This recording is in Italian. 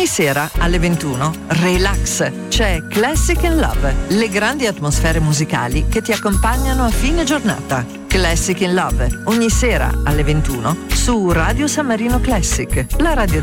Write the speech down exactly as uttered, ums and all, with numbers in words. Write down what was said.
Ogni sera alle ventuno, relax, c'è Classic in Love, le grandi atmosfere musicali che ti accompagnano a fine giornata. Classic in Love, ogni sera alle ventuno su Radio San Marino Classic, la radio